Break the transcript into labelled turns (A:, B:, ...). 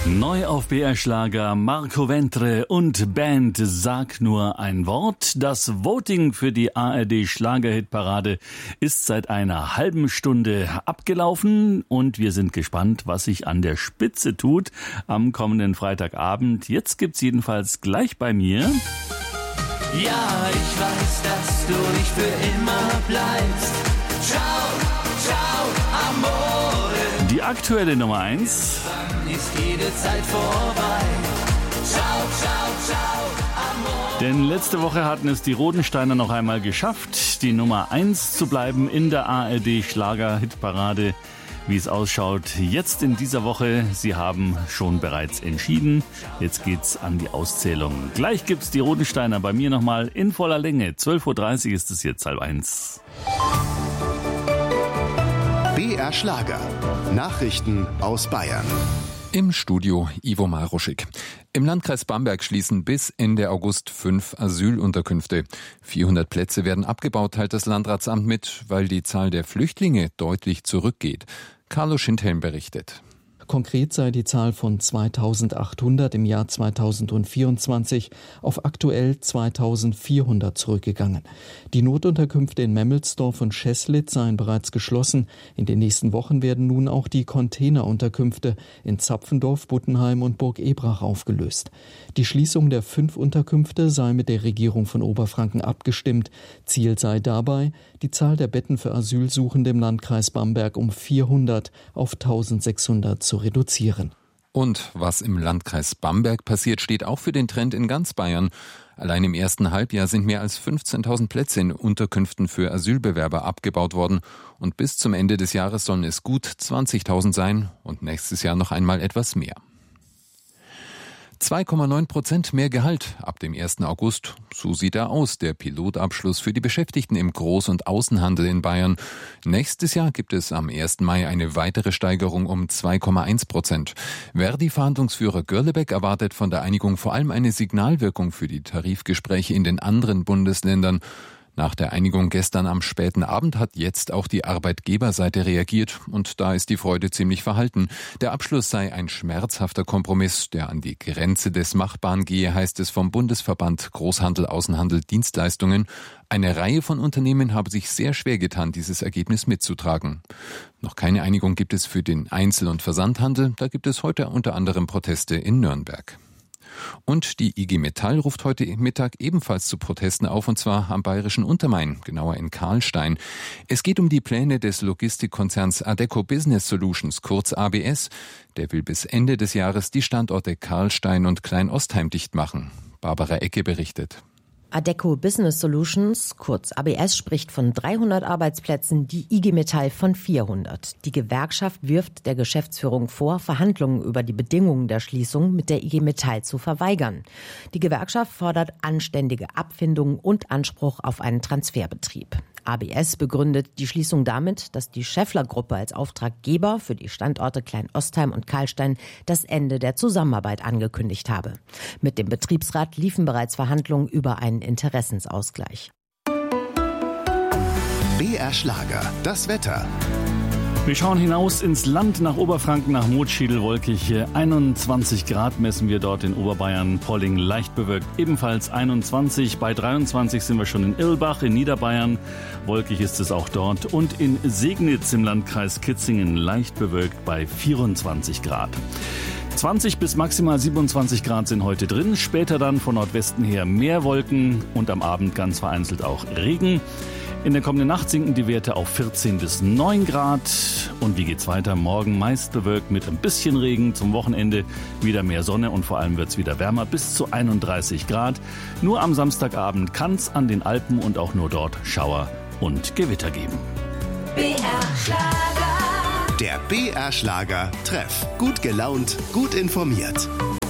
A: Neu auf BR Schlager Marco Ventre und Band Sag nur ein Wort. Das Voting für die ARD Schlagerhitparade ist seit einer halben Stunde abgelaufen und wir sind gespannt, was sich an der Spitze tut am kommenden Freitagabend. Jetzt gibt's jedenfalls gleich bei mir.
B: Ja, ich weiß, dass du nicht für immer bleibst. Ciao, ciao, amore.
A: Die aktuelle Nummer 1.
B: Dann ist jede Zeit vorbei. Ciao, ciao, ciao, amore.
A: Denn letzte Woche hatten es die Rodensteiner noch einmal geschafft, die Nummer 1 zu bleiben in der ARD Schlager-Hitparade. Wie es ausschaut, jetzt in dieser Woche. Sie haben schon bereits entschieden. Jetzt geht's an die Auszählung. Gleich gibt's die Rodensteiner bei mir nochmal in voller Länge. 12.30 Uhr ist es jetzt 12:30.
C: BR Schlager. Nachrichten aus Bayern.
D: Im Studio Ivo Maruschik. Im Landkreis Bamberg schließen bis Ende August 5 Asylunterkünfte. 400 Plätze werden abgebaut, teilt das Landratsamt mit, weil die Zahl der Flüchtlinge deutlich zurückgeht. Carlo Schindhelm berichtet.
E: Konkret sei die Zahl von 2.800 im Jahr 2024 auf aktuell 2.400 zurückgegangen. Die Notunterkünfte in Memmelsdorf und Scheßlitz seien bereits geschlossen. In den nächsten Wochen werden nun auch die Containerunterkünfte in Zapfendorf, Buttenheim und Burg Ebrach aufgelöst. Die Schließung der 5 Unterkünfte sei mit der Regierung von Oberfranken abgestimmt. Ziel sei dabei, die Zahl der Betten für Asylsuchende im Landkreis Bamberg um 400 auf 1.600 zu reduzieren.
D: Und was im Landkreis Bamberg passiert, steht auch für den Trend in ganz Bayern. Allein im ersten Halbjahr sind mehr als 15.000 Plätze in Unterkünften für Asylbewerber abgebaut worden. Und bis zum Ende des Jahres sollen es gut 20.000 sein und nächstes Jahr noch einmal etwas mehr. 2,9% mehr Gehalt ab dem 1. August. So sieht er aus, der Pilotabschluss für die Beschäftigten im Groß- und Außenhandel in Bayern. Nächstes Jahr gibt es am 1. Mai eine weitere Steigerung um 2,1%. Verdi-Verhandlungsführer Görlebeck erwartet von der Einigung vor allem eine Signalwirkung für die Tarifgespräche in den anderen Bundesländern. Nach der Einigung gestern am späten Abend hat jetzt auch die Arbeitgeberseite reagiert und da ist die Freude ziemlich verhalten. Der Abschluss sei ein schmerzhafter Kompromiss, der an die Grenze des Machbaren gehe, heißt es vom Bundesverband Großhandel, Außenhandel, Dienstleistungen. Eine Reihe von Unternehmen habe sich sehr schwer getan, dieses Ergebnis mitzutragen. Noch keine Einigung gibt es für den Einzel- und Versandhandel, da gibt es heute unter anderem Proteste in Nürnberg. Und die IG Metall ruft heute Mittag ebenfalls zu Protesten auf, und zwar am bayerischen Untermain, genauer in Karlstein. Es geht um die Pläne des Logistikkonzerns Adecco Business Solutions, kurz ABS. Der will bis Ende des Jahres die Standorte Karlstein und Kleinostheim dicht machen. Barbara Ecke berichtet.
F: Adecco Business Solutions, kurz ABS, spricht von 300 Arbeitsplätzen, die IG Metall von 400. Die Gewerkschaft wirft der Geschäftsführung vor, Verhandlungen über die Bedingungen der Schließung mit der IG Metall zu verweigern. Die Gewerkschaft fordert anständige Abfindungen und Anspruch auf einen Transferbetrieb. ABS begründet die Schließung damit, dass die Schaeffler-Gruppe als Auftraggeber für die Standorte Kleinostheim und Karlstein das Ende der Zusammenarbeit angekündigt habe. Mit dem Betriebsrat liefen bereits Verhandlungen über einen Interessensausgleich.
C: BR Schlager, das Wetter.
A: Wir schauen hinaus ins Land nach Oberfranken, nach Motschedel, wolkig. 21 Grad messen wir dort in Oberbayern, Polling leicht bewölkt, ebenfalls 21. Bei 23 sind wir schon in Irlbach, in Niederbayern. Wolkig ist es auch dort. Und in Segnitz im Landkreis Kitzingen leicht bewölkt bei 24 Grad. 20 bis maximal 27 Grad sind heute drin. Später dann von Nordwesten her mehr Wolken und am Abend ganz vereinzelt auch Regen. In der kommenden Nacht sinken die Werte auf 14 bis 9 Grad. Und wie geht's weiter? Morgen meist bewölkt mit ein bisschen Regen. Zum Wochenende wieder mehr Sonne und vor allem wird's wieder wärmer bis zu 31 Grad. Nur am Samstagabend kann's an den Alpen und auch nur dort Schauer und Gewitter geben.
B: BR Schlager.
C: Der BR Schlager Treff. Gut gelaunt, gut informiert.